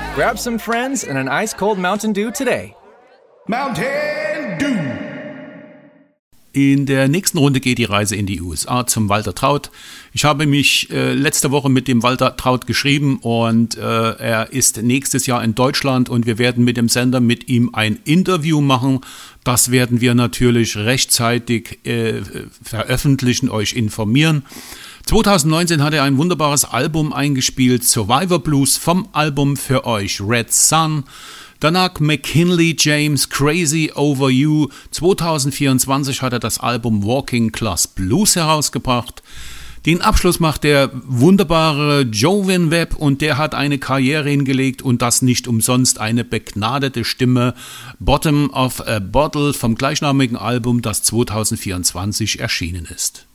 Grab some friends and an ice-cold Mountain Dew today. Mountain Dew. In der nächsten Runde geht die Reise in die USA zum Walter Traut. Ich habe mich letzte Woche mit dem Walter Traut geschrieben und er ist nächstes Jahr in Deutschland und wir werden mit dem Sender mit ihm ein Interview machen. Das werden wir natürlich rechtzeitig veröffentlichen, euch informieren. 2019 hat er ein wunderbares Album eingespielt, Survivor Blues vom Album für euch Red Sun. Danach McKinley James, Crazy Over You. 2024 hat er das Album Walking Class Blues herausgebracht. Den Abschluss macht der wunderbare Jovin Webb und der hat eine Karriere hingelegt und das nicht umsonst, eine begnadete Stimme. Bottom of a Bottle vom gleichnamigen Album, das 2024 erschienen ist.